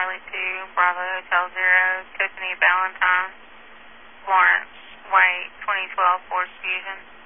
Charlie 2, Bravo Hotel 0, Tiffany Valentine, Florence, White, 2012 Force Fusion.